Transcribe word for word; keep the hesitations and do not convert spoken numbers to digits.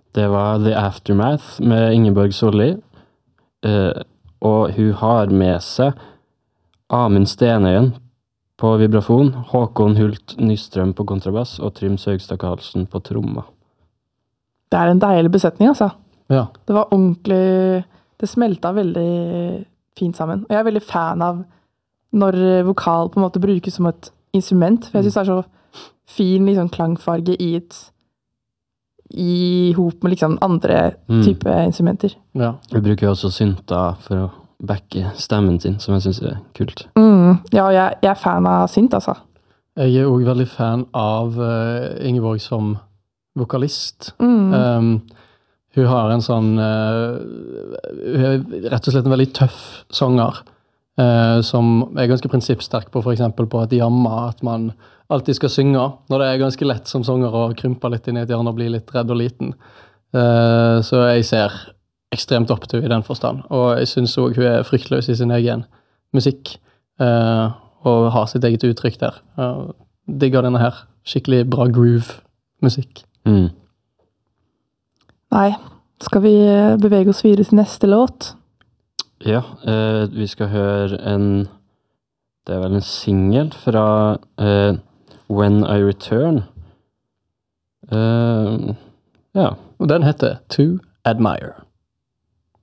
Det var The Aftermath med Ingeborg Solli. Eh, og hun har med seg Amund Stenøyen på vibrafon, Håkon Hult Nystrøm på kontrabass og Trym Søgstad Karlsen på tromma. Det er en deilig besetning, altså. Ja. Det var ordentlig... Det smelta veldig fint sammen. Og jeg er veldig fan av når vokal på en måte brukes som et instrument, for jeg synes det er så fin liksom, klangfarge i et i hop med liksom andre mm. type instrumenter. Ja. Vi bruker jo også synta for å backe stemmen sin, som jeg synes er kult. Mm. Ja, jeg, jeg er fan av synt, altså. Jeg er også veldig fan av uh, Ingeborg som vokalist. Mm. Um, hun har en sånn, uh, hun er rett og slett en veldig tøff sanger, uh, som er ganske prinsippsterk på for eksempel på et jamma, at man alltid skal synge, når det er ganske lett som sanger å krympe litt inn i et hjørne og bli litt redd og liten. Uh, så jeg ser ekstremt opp til henne i den forstand, og jeg synes også hun er fryktløs i sin egen musikk, uh, og har sitt eget uttrykk der. Uh, digger denne her, skikkelig bra groove-musikk. Mm. Nei, skal vi bevege oss videre til neste låt? Ja, uh, vi skal høre en, det er vel en single fra uh, When I Return. Uh, ja. Og den heter To Admire.